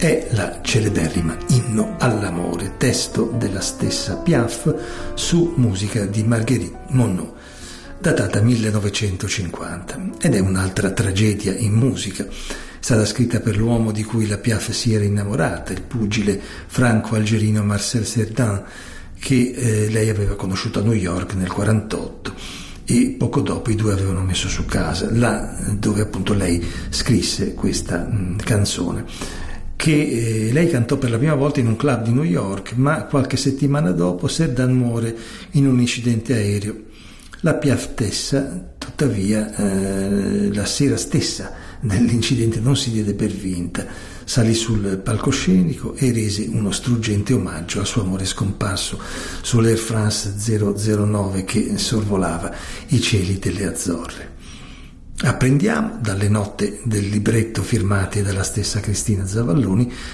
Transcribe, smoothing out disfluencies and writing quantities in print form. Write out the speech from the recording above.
è la celeberrima Inno all'amore, testo della stessa Piaf su musica di Marguerite Monod, datata 1950, ed è un'altra tragedia in musica. È stata scritta per l'uomo di cui la Piaf si era innamorata, il pugile franco-algerino Marcel Cerdan, che lei aveva conosciuto a New York nel 1948, e poco dopo i due avevano messo su casa, là dove appunto lei scrisse questa canzone, che lei cantò per la prima volta in un club di New York, ma qualche settimana dopo Cerdan muore in un incidente aereo. La Piaf stessa, tuttavia, la sera stessa dell'incidente non si diede per vinta, salì sul palcoscenico e rese uno struggente omaggio al suo amore scomparso sull'Air France 009 che sorvolava i cieli delle Azzorre. Apprendiamo dalle note del libretto firmate dalla stessa Cristina Zavalloni